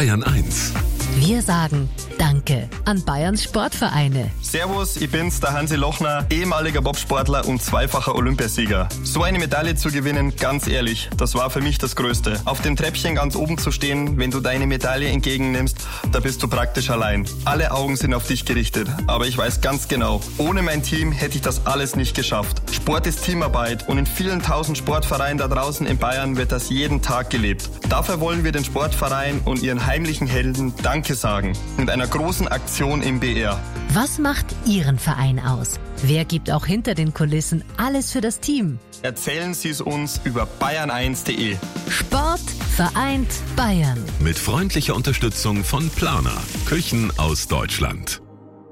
Bayern 1. Wir sagen Danke an Bayerns Sportvereine. Servus, ich bin's, der Hansi Lochner, ehemaliger Bobsportler und zweifacher Olympiasieger. So eine Medaille zu gewinnen, ganz ehrlich, das war für mich das Größte. Auf dem Treppchen ganz oben zu stehen, wenn du deine Medaille entgegennimmst, da bist du praktisch allein. Alle Augen sind auf dich gerichtet, aber ich weiß ganz genau, ohne mein Team hätte ich das alles nicht geschafft. Sport ist Teamarbeit und in vielen tausend Sportvereinen da draußen in Bayern wird das jeden Tag gelebt. Dafür wollen wir den Sportverein und ihren heimlichen Helden Danke sagen. Mit einer großen Aktion im BR. Was macht Ihren Verein aus? Wer gibt auch hinter den Kulissen alles für das Team? Erzählen Sie es uns über bayern1.de. Sport vereint Bayern. Mit freundlicher Unterstützung von Planer. Küchen aus Deutschland.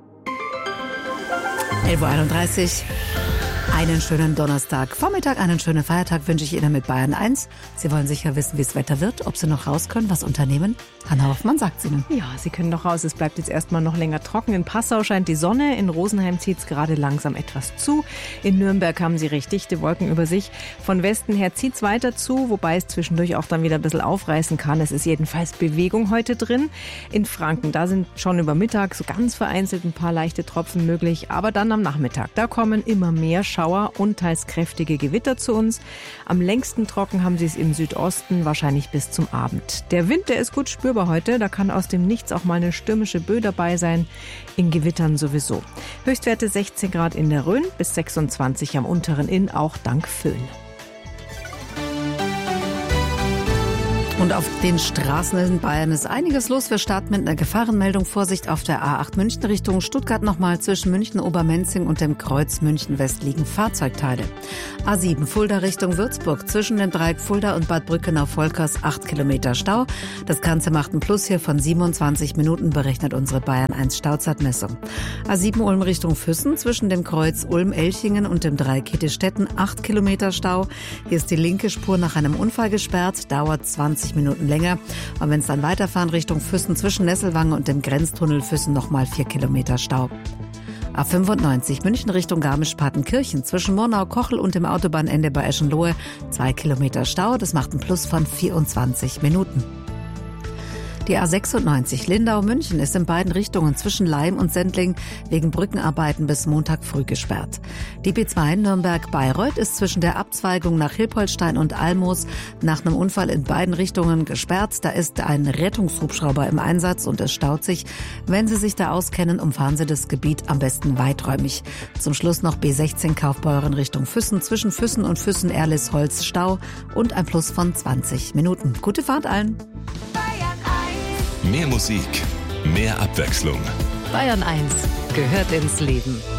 11.31 Uhr. Einen schönen Donnerstagvormittag, einen schönen Feiertag wünsche ich Ihnen mit Bayern 1. Sie wollen sicher wissen, wie es Wetter wird, ob Sie noch raus können, was unternehmen. Hanna Hoffmann sagt es Ihnen. Ja, Sie können noch raus. Es bleibt jetzt erstmal noch länger trocken. In Passau scheint die Sonne, in Rosenheim zieht es gerade langsam etwas zu. In Nürnberg haben Sie recht dichte Wolken über sich. Von Westen her zieht es weiter zu, wobei es zwischendurch auch dann wieder ein bisschen aufreißen kann. Es ist jedenfalls Bewegung heute drin. In Franken, da sind schon über Mittag so ganz vereinzelt ein paar leichte Tropfen möglich. Aber dann am Nachmittag, da kommen immer mehr Schauer und teils kräftige Gewitter zu uns. Am längsten trocken haben Sie es im Südosten, wahrscheinlich bis zum Abend. Der Wind, der ist gut spürbar heute. Da kann aus dem Nichts auch mal eine stürmische Böe dabei sein. In Gewittern sowieso. Höchstwerte 16 Grad in der Rhön bis 26 am unteren Inn, auch dank Föhn. Und auf den Straßen in Bayern ist einiges los. Wir starten mit einer Gefahrenmeldung. Vorsicht auf der A8 München Richtung Stuttgart nochmal. Zwischen München-Obermenzing und dem Kreuz München-West liegen Fahrzeugteile. A7 Fulda Richtung Würzburg. Zwischen dem Dreieck Fulda und Bad Brückenau-Volkers 8 Kilometer Stau. Das Ganze macht ein Plus hier von 27 Minuten, berechnet unsere Bayern 1 Stauzeitmessung. A7 Ulm Richtung Füssen. Zwischen dem Kreuz Ulm-Elchingen und dem Dreieck Hittestetten 8 Kilometer Stau. Hier ist die linke Spur nach einem Unfall gesperrt. Dauert 20 Minuten länger. Und wenn es dann weiterfahren Richtung Füssen zwischen Nesselwange und dem Grenztunnel Füssen nochmal 4 Kilometer Stau. A95 München Richtung Garmisch-Partenkirchen zwischen Murnau-Kochel und dem Autobahnende bei Eschenlohe 2 Kilometer Stau. Das macht ein Plus von 24 Minuten. Die A96 Lindau-München ist in beiden Richtungen zwischen Laim und Sendling wegen Brückenarbeiten bis Montag früh gesperrt. Die B2 Nürnberg-Bayreuth ist zwischen der Abzweigung nach Hilpoltstein und Almoos nach einem Unfall in beiden Richtungen gesperrt. Da ist ein Rettungshubschrauber im Einsatz und es staut sich. Wenn Sie sich da auskennen, umfahren Sie das Gebiet am besten weiträumig. Zum Schluss noch B16 Kaufbeuren Richtung Füssen, zwischen Füssen und Füssen-Erlisholz Stau und ein Plus von 20 Minuten. Gute Fahrt allen! Mehr Musik, mehr Abwechslung. Bayern 1 gehört ins Leben.